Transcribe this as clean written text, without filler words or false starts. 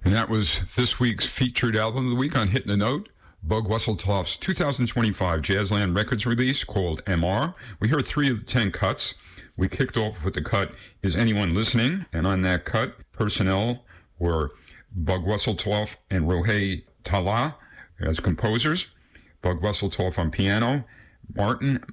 And that was this week's featured album of the week on Hitting the Note, Bug Wesseltoft's 2025 Jazzland Records release called MR. We heard 3 of the 10 cuts. We kicked off with the cut, Is Anyone Listening? And on that cut, personnel were Bug Wesseltoft and Rohey Tala as composers, Bug Wesseltoft on piano, Martin